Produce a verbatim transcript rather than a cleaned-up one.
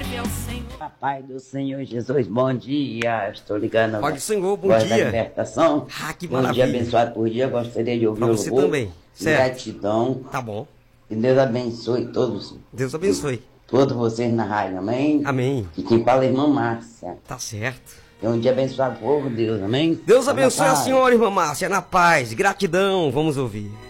Pai do Senhor Jesus, bom dia. Estou ligando. Pai do Senhor, bom Voz dia. Da libertação. Ah, que bom maravilha. dia abençoado por dia. Gostaria de ouvir Pra o você louvor. também. Certo. Gratidão. Tá bom. Que Deus abençoe todos. Deus abençoe. Todos vocês na rádio, amém? Amém. E quem fala é a irmã Márcia. Tá certo. É um dia abençoado por Deus, amém? Deus abençoe a Paz. senhora, irmã Márcia, na paz. Gratidão. Vamos ouvir.